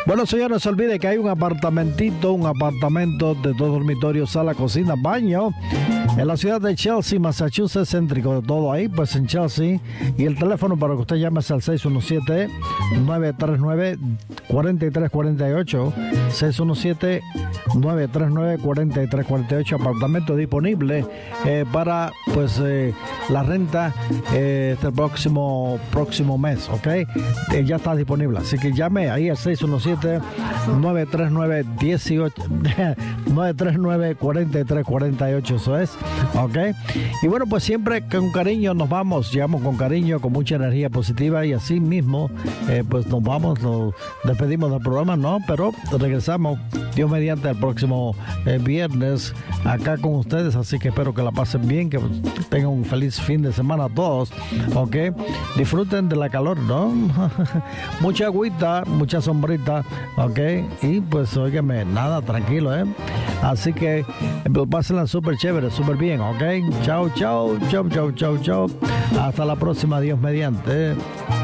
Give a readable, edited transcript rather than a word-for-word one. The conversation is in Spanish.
Bueno, señores, no se olvide que hay un apartamento de 2 dormitorios, sala, cocina, baño, en la ciudad de Chelsea, Massachusetts, céntrico de todo ahí, pues en Chelsea. Y el teléfono para que usted llame es al 617-939-4348, 617-939-4348, apartamento disponible para pues la renta este próximo mes, ¿ok? Ya está disponible, así que llame ahí al 617-939-4348, eso es, ¿ok? Y bueno, pues siempre con cariño nos vamos, llegamos con cariño, con mucha energía positiva y así mismo, pues nos vamos, nos despedimos del programa, ¿no? Pero regresamos, Dios mediante, el próximo viernes acá con ustedes, así que espero que la pasen bien, que tengan un feliz fin de semana a todos, ¿ok? Disfruten de la calor, ¿no? Mucha agüita, mucha sombrita, ¿ok? Y pues, óigame, nada, tranquilo, ¿eh? Así que pásenla súper chévere, súper bien, ¿ok? Chao, chao, chao, chao, chao, chao. Hasta la próxima, Dios mediante.